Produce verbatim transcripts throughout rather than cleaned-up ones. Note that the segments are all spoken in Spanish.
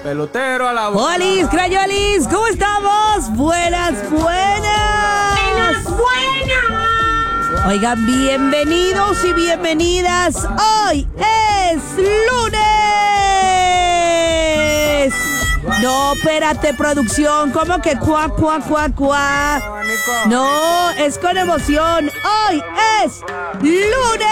Pelotero a la bola. ¡Olis, crayolis! ¿Cómo estamos? ¡Buenas, buenas! ¡Buenas, buenas! Oigan, bienvenidos y bienvenidas. Hoy es lunes. No, espérate, producción. ¿Cómo que cuá, cuá, cuá, cuá? No, es con emoción. Hoy es lunes.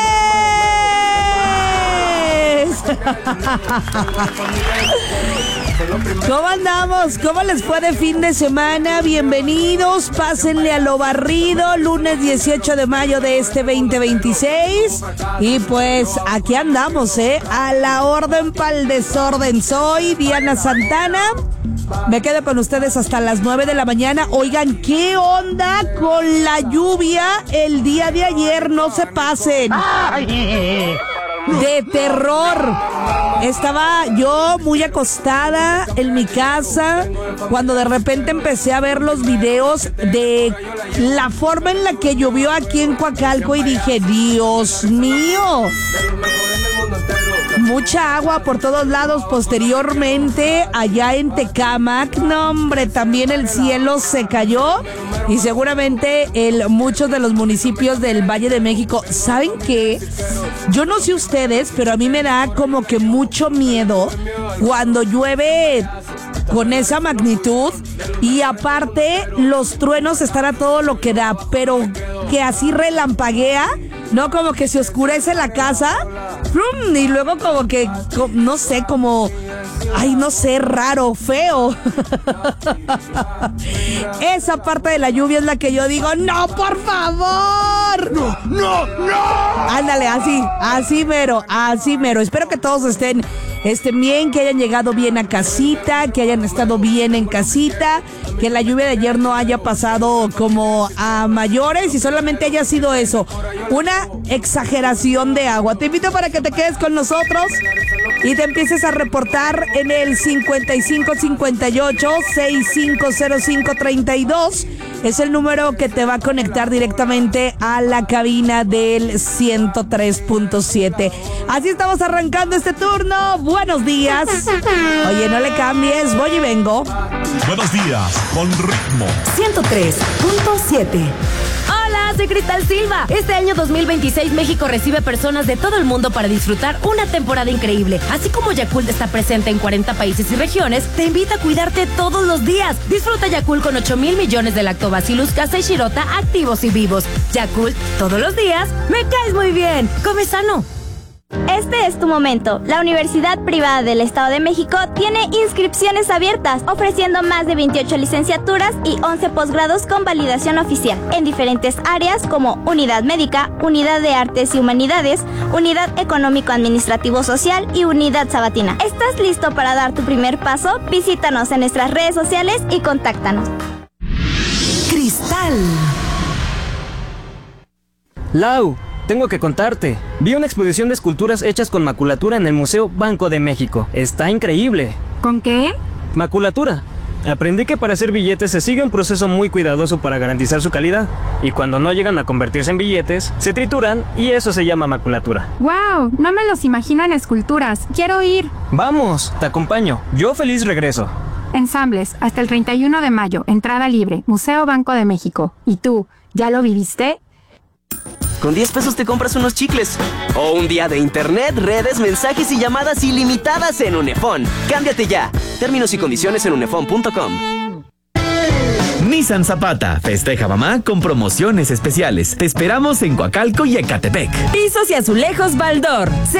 ¿Cómo andamos? ¿Cómo les fue de fin de semana? Bienvenidos, pásenle a lo barrido, lunes dieciocho de mayo de este veinte veintiséis. Y pues aquí andamos, ¿eh? A la orden pa'l desorden. Soy Diana Santana. Me quedo con ustedes hasta las nueve de la mañana. Oigan, ¿qué onda con la lluvia el día de ayer? No se pasen. De terror. Estaba yo muy acostada en mi casa cuando de repente empecé a ver los videos de la forma en la que llovió aquí en Coacalco y dije, Dios mío, mucha agua por todos lados. Posteriormente, allá en Tecámac, no hombre, también el cielo se cayó y seguramente en muchos de los municipios del Valle de México. ¿Saben qué? Yo no sé ustedes, pero a mí me da como que mucho miedo cuando llueve con esa magnitud y aparte los truenos están a todo lo que da, pero que así relampaguea, ¿no? Como que se oscurece la casa y luego como que, no sé, como... Ay, no sé, raro, feo. Esa parte de la lluvia es la que yo digo, ¡no, por favor! ¡No, no, no! Ándale, así, así mero, así mero. Espero que todos estén, estén bien, que hayan llegado bien a casita, que hayan estado bien en casita, que la lluvia de ayer no haya pasado como a mayores y solamente haya sido eso, una exageración de agua. Te invito para que te quedes con nosotros y te empieces a reportar en el cincuenta y cinco cincuenta y ocho sesenta y cinco cero cinco treinta y dos. Es el número que te va a conectar directamente a la cabina del ciento tres punto siete. Así estamos arrancando este turno. Buenos días. Oye, no le cambies, voy y vengo. Buenos días, con ritmo. ciento tres punto siete. Hola, soy Cristal Silva. Este año dos mil veintiséis México recibe personas de todo el mundo para disfrutar una temporada increíble. Así como Yakult está presente en cuarenta países y regiones, te invita a cuidarte todos los días. Disfruta Yakult con ocho mil millones de Lactobacillus casei shirota activos y vivos. Yakult, todos los días, me caes muy bien. Come sano. Este es tu momento. La Universidad Privada del Estado de México tiene inscripciones abiertas, ofreciendo más de veintiocho licenciaturas y once posgrados con validación oficial, en diferentes áreas como Unidad Médica, Unidad de Artes y Humanidades, Unidad Económico-Administrativo-Social y Unidad Sabatina. ¿Estás listo para dar tu primer paso? Visítanos en nuestras redes sociales y contáctanos. Cristal. Lau, tengo que contarte. Vi una exposición de esculturas hechas con maculatura en el Museo Banco de México. Está increíble. ¿Con qué? Maculatura. Aprendí que para hacer billetes se sigue un proceso muy cuidadoso para garantizar su calidad. Y cuando no llegan a convertirse en billetes, se trituran y eso se llama maculatura. ¡Wow! No me los imagino en esculturas. Quiero ir. Vamos, te acompaño. Yo feliz regreso. Ensambles, hasta el treinta y uno de mayo. Entrada libre. Museo Banco de México. ¿Y tú? ¿Ya lo viviste? Con diez pesos te compras unos chicles. O un día de internet, redes, mensajes y llamadas ilimitadas en Unefón. Cámbiate ya. Términos y condiciones en unefón punto com. Nissan Zapata festeja mamá con promociones especiales. Te esperamos en Coacalco y Ecatepec. Pisos y azulejos Baldor.